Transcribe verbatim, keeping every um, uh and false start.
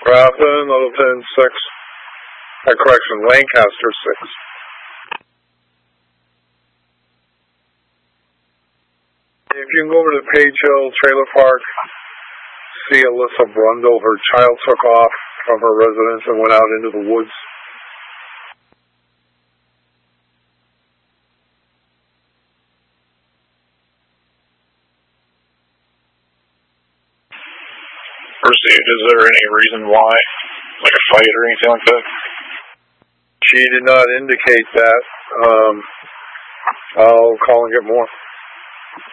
Grafton, Littleton, six. Uh, correction, Lancaster, six. If you can go over to Page Hill Trailer Park, see Alyssa Brundle. Her child took off from her residence and went out into the woods. Proceed. Is there any reason why? Like a fight or anything like that? She did not indicate that. Um, I'll call and get more.